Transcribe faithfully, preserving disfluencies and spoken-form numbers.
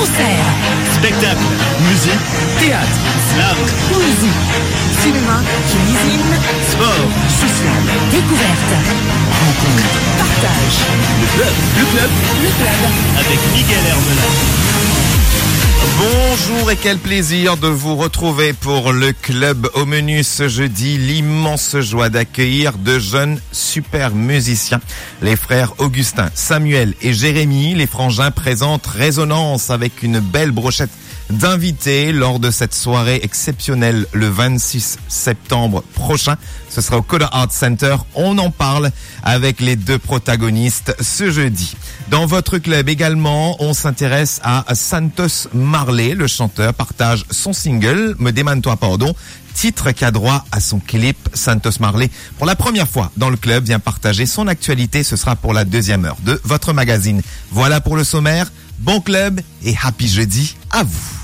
Concert, spectacle, musique, théâtre, slam, poésie, cinéma, cuisine, sport, social, découverte, rencontre, partage. le club, le club, Le club. avec Miguel Hermelin. Bonjour et quel plaisir de vous retrouver pour le club. Au menu ce jeudi, l'immense joie d'accueillir de jeunes super musiciens. Les frères Augustin, Samuel et Jérémy, les frangins présentent Résonance avec une belle brochette d'invités lors de cette soirée exceptionnelle le vingt-six septembre prochain. Ce sera au Coda Art Center. On en parle avec les deux protagonistes ce jeudi. Dans votre club également, on s'intéresse à Santos Marley. Le chanteur partage son single, Me démane-toi pardon, titre qui a droit à son clip. Santos Marley, pour la première fois dans le club, vient partager son actualité. Ce sera pour la deuxième heure de votre magazine. Voilà pour le sommaire. Bon club et happy jeudi à vous.